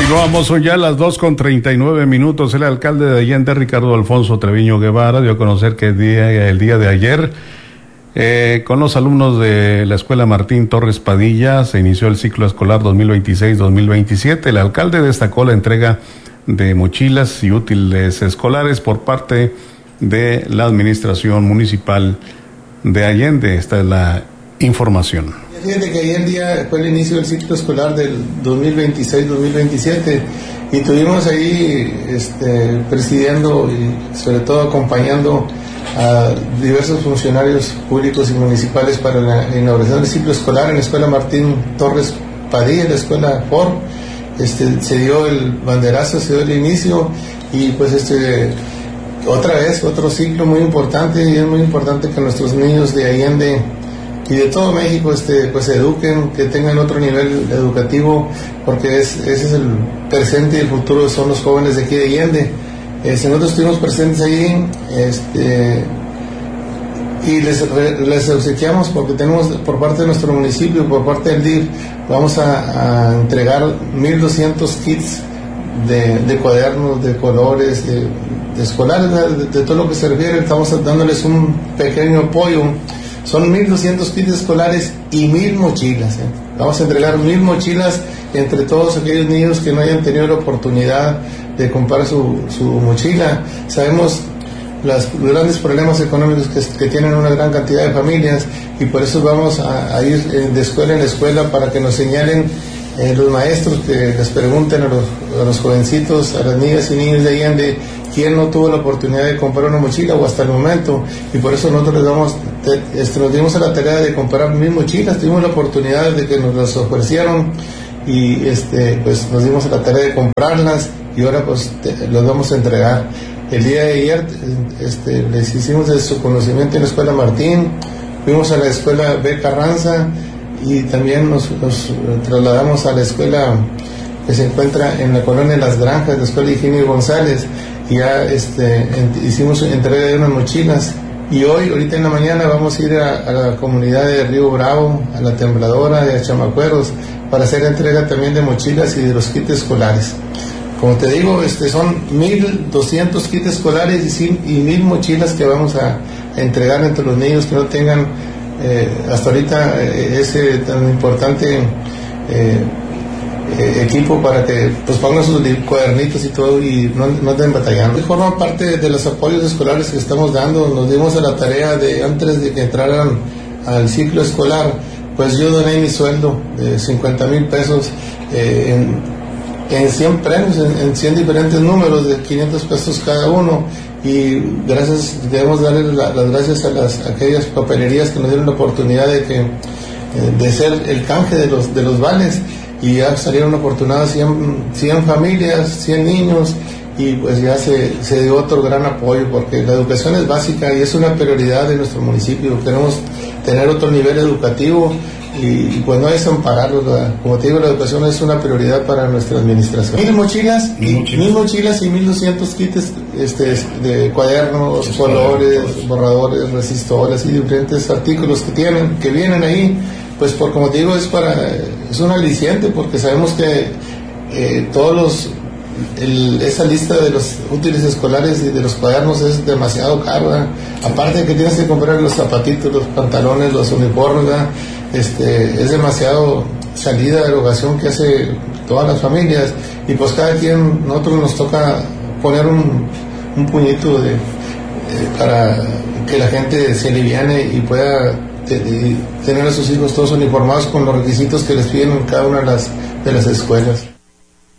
Continuamos, son ya las 2:39. El alcalde de Allende, Ricardo Alfonso Treviño Guevara, dio a conocer que el día de ayer, con los alumnos de la Escuela Martín Torres Padilla, se inició el ciclo escolar 2026-2027. El alcalde destacó la entrega de mochilas y útiles escolares por parte de la administración municipal de Allende. Esta es la información. Fíjate que ayer día fue el inicio del ciclo escolar del 2026-2027 y tuvimos ahí presidiendo y sobre todo acompañando a diversos funcionarios públicos y municipales para la inauguración del ciclo escolar en la Escuela Martín Torres Padilla, la Escuela Ford. Se dio el banderazo, se dio el inicio y pues otra vez otro ciclo muy importante, y es muy importante que nuestros niños de Allende y de todo México pues se eduquen, que tengan otro nivel educativo, porque ese es el presente y el futuro, son los jóvenes de aquí de Allende. Nosotros estuvimos presentes ahí y les obsequiamos, porque tenemos por parte de nuestro municipio, por parte del DIF, vamos a entregar 1,200 kits de cuadernos, de colores, de escolares, de todo lo que se refiere. Estamos dándoles un pequeño apoyo. Son 1,200 kits escolares y 1,000 mochilas. Vamos a entregar 1,000 mochilas entre todos aquellos niños que no hayan tenido la oportunidad de comprar su mochila. Sabemos los grandes problemas económicos que tienen una gran cantidad de familias, y por eso vamos a ir de escuela en escuela para que nos señalen los maestros, que les pregunten a los jovencitos, a las niñas y niños de Allende, quién no tuvo la oportunidad de comprar una mochila o hasta el momento, y por eso nosotros nos dimos a la tarea de comprar 1,000 mochilas. Tuvimos la oportunidad de que nos las ofrecieron y pues nos dimos a la tarea de comprarlas, y ahora pues las vamos a entregar. El día de ayer les hicimos de su conocimiento en la Escuela Martín, fuimos a la Escuela B. Carranza y también nos trasladamos a la escuela que se encuentra en la colonia Las Granjas, la Escuela Higinio González, y ya hicimos entrega de unas mochilas. Y ahorita en la mañana vamos a ir a la comunidad de Río Bravo, a La Tembladora y a Chamacueros, para hacer entrega también de mochilas y de los kits escolares. Como te digo, son 1,200 kits escolares y 1,000 mochilas que vamos a entregar entre los niños que no tengan hasta ahorita ese tan importante equipo, para que pues pongan sus cuadernitos y todo y no estén batallando. Forma parte de los apoyos escolares que estamos dando. Nos dimos a la tarea de, antes de que entraran al ciclo escolar, pues yo doné mi sueldo de 50,000 pesos en 100 premios, en 100 diferentes números de 500 pesos cada uno, y debemos darle las gracias a aquellas papelerías que nos dieron la oportunidad de ser el canje de los vales, y ya salieron afortunadas 100 familias, 100 niños, y pues ya se dio otro gran apoyo, porque la educación es básica y es una prioridad de nuestro municipio. Queremos tener otro nivel educativo y pues no es ampararlos, ¿verdad? Como te digo, la educación es una prioridad para nuestra administración. 1,000 mochilas y 1,200 kits de cuadernos, colores, borradores, resistores y diferentes artículos que vienen ahí, pues como te digo, es un aliciente, porque sabemos que esa lista de los útiles escolares y de los cuadernos es demasiado caro, ¿verdad? Aparte de que tienes que comprar los zapatitos, los pantalones, los uniformes, ¿verdad? Es demasiado salida de erogación que hace todas las familias, y pues cada quien, nosotros nos toca poner un puñito para que la gente se aliviane y pueda tener a sus hijos todos uniformados con los requisitos que les piden en cada una de las escuelas.